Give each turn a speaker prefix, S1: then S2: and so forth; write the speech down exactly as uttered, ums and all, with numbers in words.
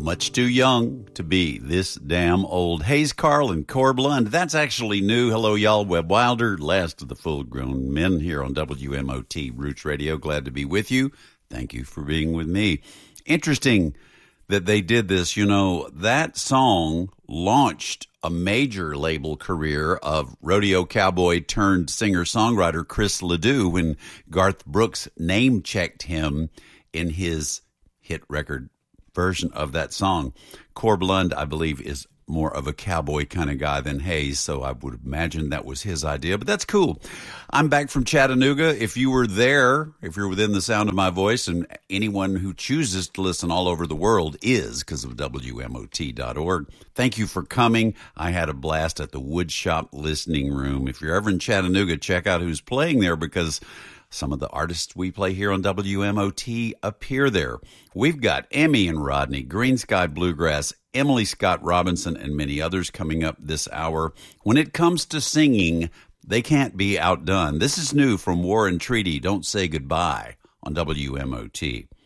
S1: Much too young to be this damn old. Hayes Carll and Corb Lund. That's actually new. Hello, y'all. Webb Wilder, last of the full-grown men here on W M O T Roots Radio. Glad to be with you. Thank you for being with me. Interesting that they did this. You know, that song launched a major label career of rodeo cowboy turned singer-songwriter Chris Ledoux when Garth Brooks name-checked him in his hit record version of that song. Corb Lund, I believe, is more of a cowboy kind of guy than Hayes, so I would imagine that was his idea, but that's cool. I'm back from Chattanooga. If you were there, if you're within the sound of my voice, and anyone who chooses to listen all over the world is because of W M O T dot org, thank you for coming. I had a blast at the Woodshop Listening Room. If you're ever in Chattanooga, check out who's playing there because some of the artists we play here on W M O T appear there. We've got Emmy and Rodney, Green Sky Bluegrass, Emily Scott Robinson, and many others coming up this hour. When it comes to singing, they can't be outdone. This is new from War and Treaty, Don't Say Goodbye on W M O T.